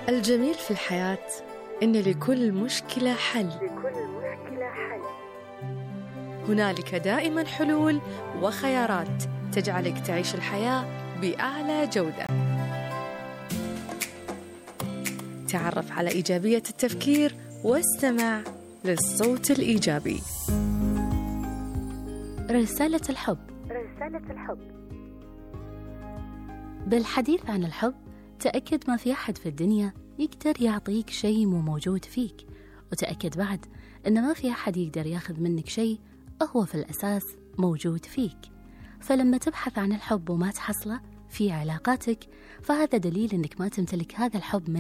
الجميل في الحياة إن لكل مشكلة حل. هنالك دائما حلول وخيارات تجعلك تعيش الحياة بأعلى جودة. تعرف على إيجابية التفكير واستمع للصوت الإيجابي. رسالة الحب. بالحديث عن الحب تأكد ما في أحد في الدنيا يقدر يعطيك شيء مو موجود فيك، وتأكد بعد أن ما في أحد يقدر ياخذ منك شيء هو في الأساس موجود فيك. فلما تبحث عن الحب وما تحصله في علاقاتك، فهذا دليل أنك ما تمتلك هذا الحب من